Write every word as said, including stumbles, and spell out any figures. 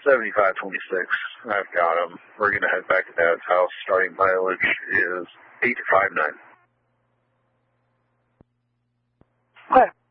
seventy-five twenty-six. I've got him. We're going to head back to Dad's house. Starting mileage is eight five nine. Okay.